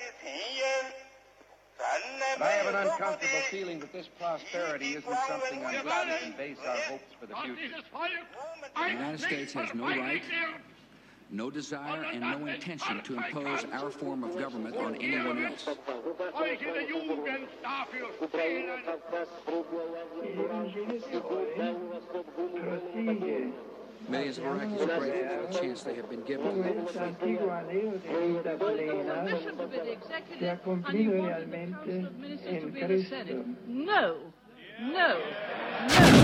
But I have an uncomfortable feeling that this prosperity isn't something on which we can base our hopes for the future. The United States has no right, no desire, and no intention to impose our form of government on anyone else. Millions of Iraqis are grateful for the chance they have been given. No, no, no.